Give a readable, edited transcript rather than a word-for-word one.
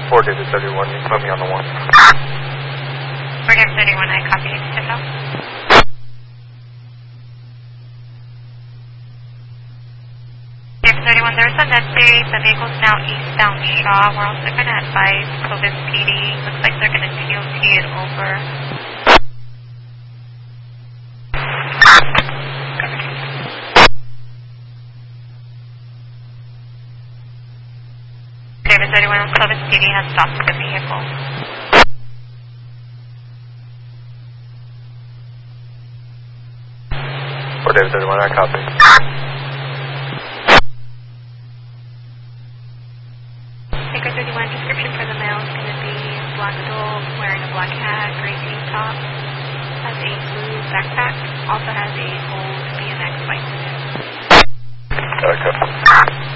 4 David 31, you can put me on the 1. 4 David 31, I copy. Step out. David 31, there's an update. The vehicle's now eastbound Shaw. We're also going to advise Clovis PD. Looks like they're going to TOT it over. David 31, Clovis PD has stopped the vehicle. For David 31, I copy. Baker 31, description for the male is going to be black adult, wearing a black hat, gray tank top, has a blue backpack, also has a old BMX bike with him. Okay.